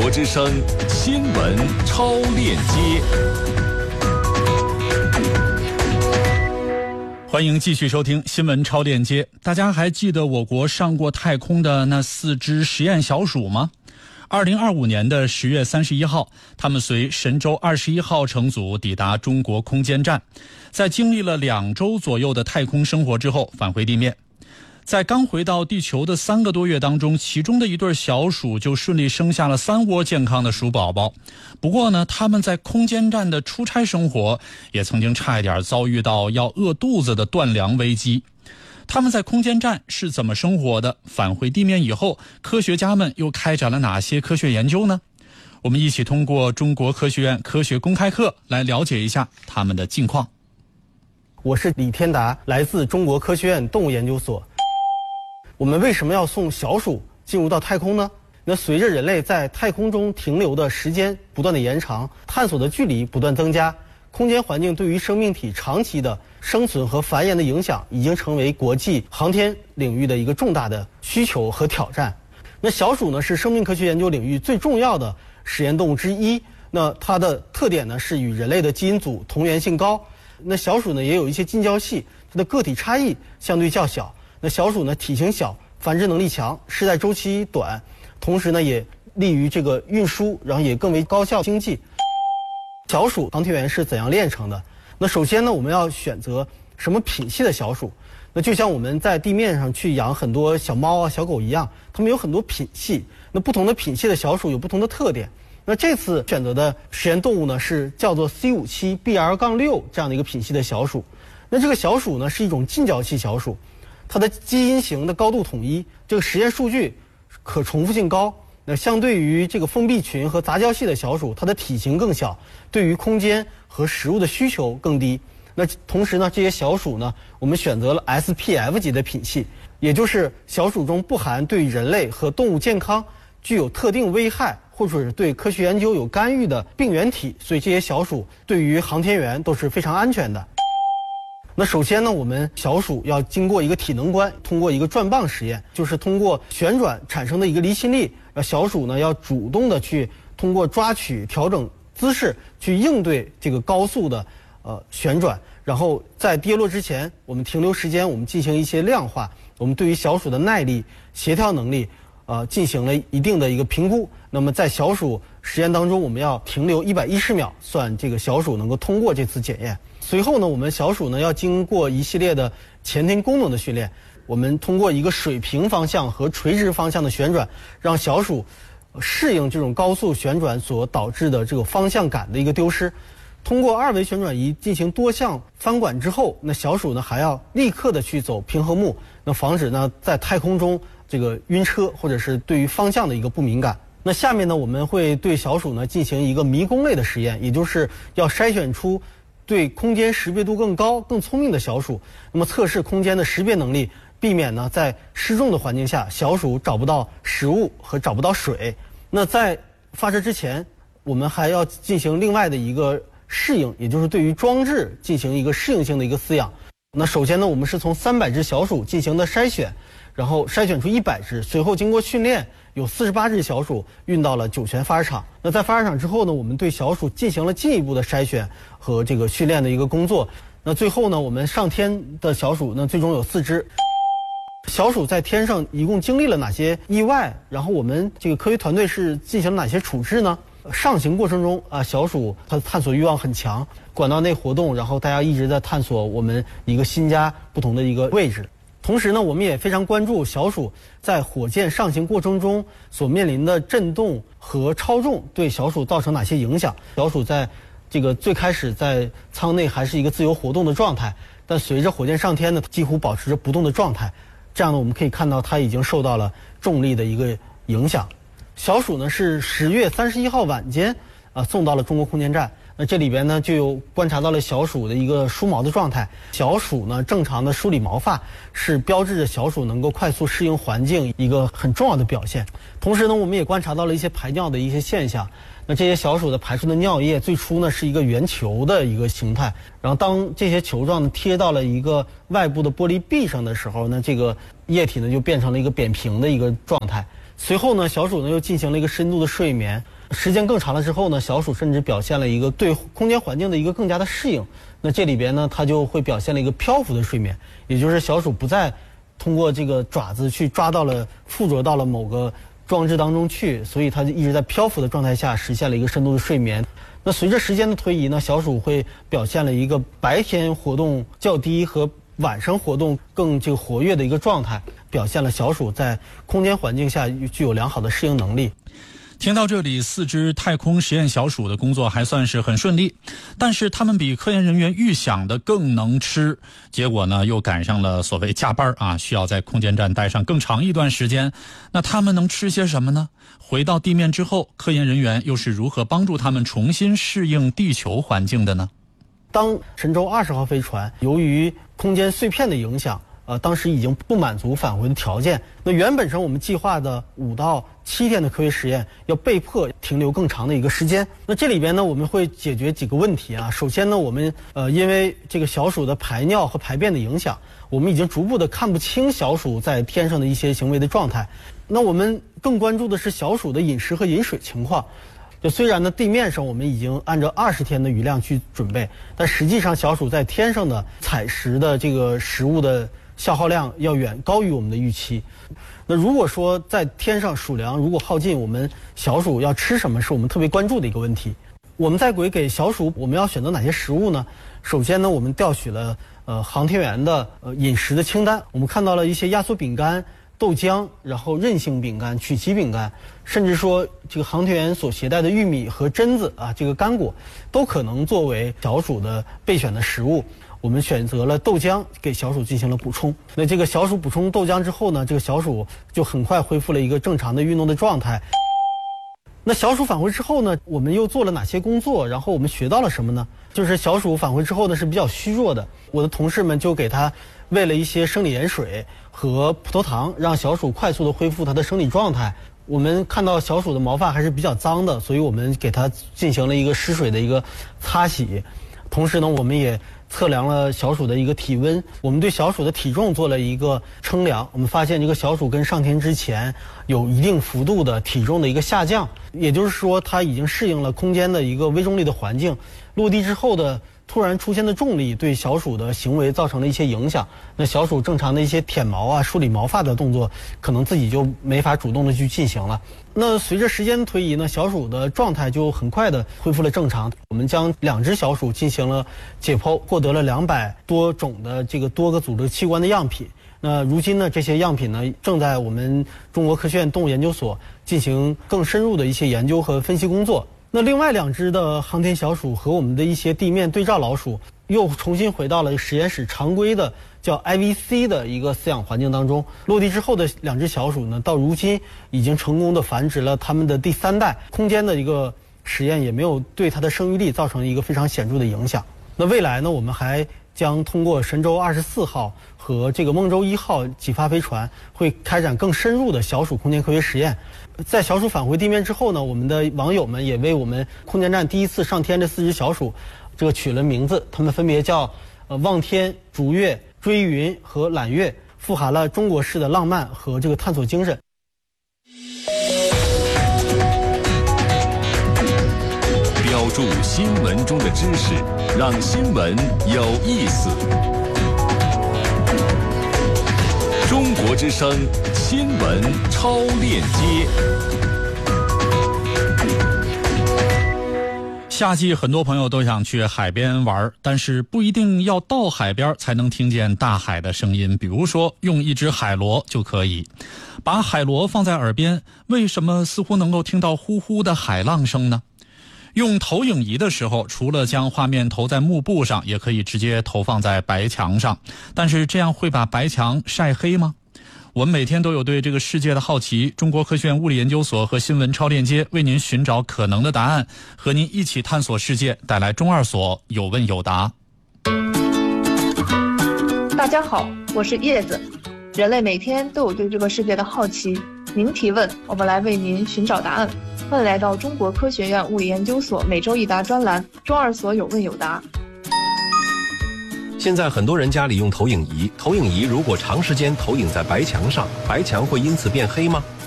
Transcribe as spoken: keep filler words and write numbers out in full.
国之声新闻超链接， 欢迎继续收听新闻超链接。大家还记得我国上过太空的那四只实验小鼠吗？二零二五年的十月三十一号，他们随神舟二十一号乘组抵达中国空间站，在经历了两周左右的太空生活之后返回地面。在刚回到地球的三个多月当中，其中的一对小鼠就顺利生下了三窝健康的鼠宝宝。不过呢，他们在空间站的出差生活也曾经差一点遭遇到要饿肚子的断粮危机。他们在空间站是怎么生活的？返回地面以后，科学家们又开展了哪些科学研究呢？我们一起通过中国科学院科学公开课来了解一下他们的近况。 我是李天达，来自中国科学院动物研究所。我们为什么要送小鼠进入到太空呢？那随着人类在太空中停留的时间不断的延长，探索的距离不断增加，空间环境对于生命体长期的生存和繁衍的影响已经成为国际航天领域的一个重大的需求和挑战。那小鼠呢，是生命科学研究领域最重要的实验动物之一。那它的特点呢，是与人类的基因组同源性高。那小鼠呢，也有一些近交系，它的个体差异相对较小。那小鼠呢，体型小，繁殖能力强，世代周期短，同时呢也利于这个运输，然后也更为高效经济。小鼠航天员是怎样炼成的？那首先呢，我们要选择什么品系的小鼠？那就像我们在地面上去养很多小猫啊、小狗一样，它们有很多品系。那不同的品系的小鼠有不同的特点。那这次选择的实验动物呢，是叫做 C 五七 B R 六 这样的一个品系的小鼠。那这个小鼠呢，是一种近交系小鼠。它的基因型的高度统一，这个实验数据可重复性高。那相对于这个封闭群和杂交系的小鼠，它的体型更小，对于空间和食物的需求更低。那同时呢，这些小鼠呢，我们选择了 S P F 级的品系，也就是小鼠中不含对人类和动物健康具有特定危害或者是对科学研究有干预的病原体，所以这些小鼠对于航天员都是非常安全的。那首先呢，我们小鼠要经过一个体能关，通过一个转棒实验，就是通过旋转产生的一个离心力，小鼠呢要主动的去通过抓取调整姿势去应对这个高速的呃旋转，然后在跌落之前，我们停留时间，我们进行一些量化，我们对于小鼠的耐力、协调能力呃进行了一定的一个评估。那么在小鼠实验当中，我们要停留一百一十秒，算这个小鼠能够通过这次检验。随后呢，我们小鼠呢要经过一系列的前庭功能的训练，我们通过一个水平方向和垂直方向的旋转，让小鼠适应这种高速旋转所导致的这个方向感的一个丢失。通过二维旋转仪进行多项翻管之后，那小鼠呢还要立刻的去走平衡木，那防止呢在太空中这个晕车或者是对于方向的一个不敏感。那下面呢，我们会对小鼠呢进行一个迷宫类的实验，也就是要筛选出对空间识别度更高、更聪明的小鼠，那么测试空间的识别能力，避免呢在失重的环境下，小鼠找不到食物和找不到水。那在发射之前，我们还要进行另外的一个适应，也就是对于装置进行一个适应性的一个饲养。那首先呢，我们是从三百只小鼠进行的筛选，然后筛选出一百只，随后经过训练，有四十八只小鼠运到了酒泉发射场。那在发射场之后呢，我们对小鼠进行了进一步的筛选和这个训练的一个工作。那最后呢，我们上天的小鼠呢，最终有四只。小鼠在天上一共经历了哪些意外？然后我们这个科学团队是进行了哪些处置呢？上行过程中啊，小鼠它探索欲望很强，管道内活动，然后大家一直在探索我们一个新家不同的一个位置。同时呢，我们也非常关注小鼠在火箭上行过程中所面临的震动和超重对小鼠造成哪些影响。小鼠在这个最开始在舱内还是一个自由活动的状态，但随着火箭上天呢，几乎保持着不动的状态。这样呢，我们可以看到它已经受到了重力的一个影响。小鼠呢是十月三十一号晚间啊、呃、送到了中国空间站。那这里边呢就有观察到了小鼠的一个梳毛的状态。小鼠呢正常的梳理毛发是标志着小鼠能够快速适应环境一个很重要的表现。同时呢，我们也观察到了一些排尿的一些现象。那这些小鼠的排出的尿液最初呢是一个圆球的一个形态，然后当这些球状贴到了一个外部的玻璃壁上的时候呢，这个液体呢就变成了一个扁平的一个状态。随后呢，小鼠呢又进行了一个深度的睡眠， 时间更长了之后呢，小鼠甚至表现了一个对空间环境的一个更加的适应。那这里边呢，它就会表现了一个漂浮的睡眠，也就是小鼠不再通过这个爪子去抓到了附着到了某个装置当中去，所以它就一直在漂浮的状态下实现了一个深度的睡眠。那随着时间的推移呢，小鼠会表现了一个白天活动较低和晚上活动更这个活跃的一个状态，表现了小鼠在空间环境下具有良好的适应能力。 听到这里，四只太空实验小鼠的工作还算是很顺利，但是他们比科研人员预想的更能吃，结果呢又赶上了所谓加班啊，需要在空间站待上更长一段时间。那他们能吃些什么呢？回到地面之后，科研人员又是如何帮助他们重新适应地球环境的呢？ 当神舟二十号飞船由于空间碎片的影响，呃，当时已经不满足返回的条件，那原本上我们计划的五到七天的科学实验要被迫停留更长的一个时间。那这里边呢，我们会解决几个问题啊。首先呢，我们呃因为这个小鼠的排尿和排便的影响，我们已经逐步的看不清小鼠在天上的一些行为的状态。那我们更关注的是小鼠的饮食和饮水情况。就虽然呢，地面上我们已经按照二十天的余量去准备，但实际上小鼠在天上的采食的这个食物的消耗量要远高于我们的预期。那如果说在天上鼠粮如果耗尽，我们小鼠要吃什么是我们特别关注的一个问题。我们在给给小鼠我们要选择哪些食物呢？首先呢，我们调取了呃航天员的呃饮食的清单，我们看到了一些压缩饼干、豆浆，然后韧性饼干、曲奇饼干，甚至说这个航天员所携带的玉米和榛子啊，这个干果都可能作为小鼠的备选的食物。我们选择了豆浆给小鼠进行了补充。那这个小鼠补充豆浆之后呢，这个小鼠就很快恢复了一个正常的运动的状态。那小鼠返回之后呢，我们又做了哪些工作？然后我们学到了什么呢？就是小鼠返回之后呢是比较虚弱的，我的同事们就给它喂了一些生理盐水和葡萄糖，让小鼠快速的恢复它的生理状态。我们看到小鼠的毛发还是比较脏的，所以我们给它进行了一个湿水的一个擦洗。同时呢，我们也测量了小鼠的一个体温，我们对小鼠的体重做了一个称量，我们发现这个小鼠跟上天之前有一定幅度的体重的一个下降，也就是说它已经适应了空间的一个微重力的环境，落地之后的突然出现的重力对小鼠的行为造成了一些影响。那小鼠正常的一些舔毛啊、梳理毛发的动作，可能自己就没法主动的去进行了。那随着时间的推移呢，小鼠的状态就很快的恢复了正常。我们将两只小鼠进行了解剖，获得了两百多种的这个多个组织器官的样品。那如今呢，这些样品呢正在我们中国科学院动物研究所进行更深入的一些研究和分析工作。那另外两只的航天小鼠和我们的一些地面对照老鼠又重新回到了实验室常规的叫 I V C 的一个饲养环境当中。落地之后的两只小鼠呢，到如今已经成功的繁殖了它们的第三代。空间的一个实验也没有对它的生育力造成一个非常显著的影响。那未来呢，我们还将通过神舟二十四号和这个梦舟一号几发飞船，会开展更深入的小鼠空间科学实验。在小鼠返回地面之后呢，我们的网友们也为我们空间站第一次上天这四只小鼠，这个取了名字，它们分别叫呃望天、逐月、追云和揽月，富含了中国式的浪漫和这个探索精神。 标注新闻中的知识，让新闻有意思。中国之声新闻超链接。 夏季很多朋友都想去海边玩，但是不一定要到海边才能听见大海的声音。比如说用一只海螺就可以。把海螺放在耳边，为什么似乎能够听到呼呼的海浪声呢？用投影仪的时候，除了将画面投在幕布上，也可以直接投放在白墙上。但是这样会把白墙晒黑吗？我们每天都有对这个世界的好奇，中国科学院物理研究所和新闻超链接为您寻找可能的答案，和您一起探索世界，带来中二所有问有答。 大家好，我是叶子。人类每天都有对这个世界的好奇，您提问，我们来为您寻找答案。欢迎来到中国科学院物理研究所每周一答专栏，中二所有问有答。 现在很多人家里用投影仪，投影仪如果长时间投影在白墙上，白墙会因此变黑吗？